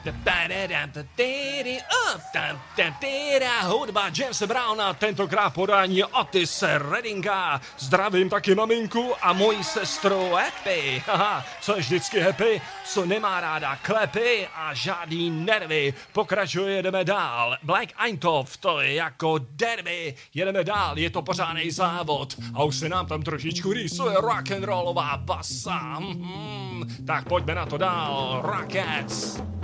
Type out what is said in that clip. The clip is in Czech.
Hudba Jamesa Browna, tentokrát podání Otise Reddinga. Zdravím taky maminku a moji sestru Happy. Co je vždycky happy, co nemá ráda klepy a žádný nervy. Pokračuje, jedeme dál. Black Einthoff, to je jako derby. Jedeme dál, je to pořádnej závod. A už se nám tam trošičku rýsuje rock'n'rollová basa. Tak pojďme na to dál. Rockets.